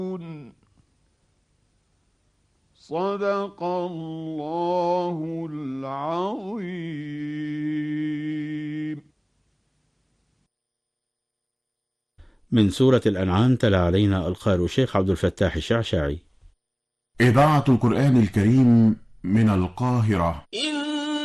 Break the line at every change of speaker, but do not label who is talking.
صدق الله العظيم.
من سورة الأنعام تلا علينا القارئ الشيخ عبد الفتاح الشعشاعي.
إذاعة القرآن الكريم من القاهرة.